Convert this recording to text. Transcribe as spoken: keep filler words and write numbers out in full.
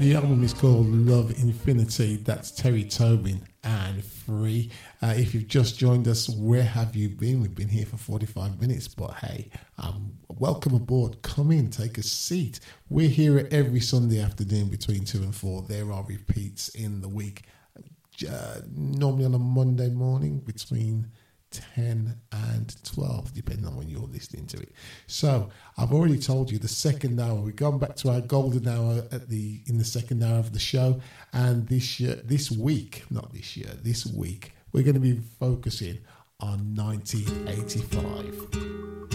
The album is called Love Infinity. That's Terry Tobin and Free. Uh, if you've just joined us, where have you been? We've been here for forty-five minutes, but hey, um, welcome aboard. Come in, take a seat. We're here every Sunday afternoon between two and four. There are repeats in the week, uh, normally on a Monday morning between ten and twelve, depending on when you're listening to it. So I've already told you the second hour, we've gone back to our golden hour at the in the second hour of the show, and this year, this week, not this year, this week, we're going to be focusing on nineteen eighty-five.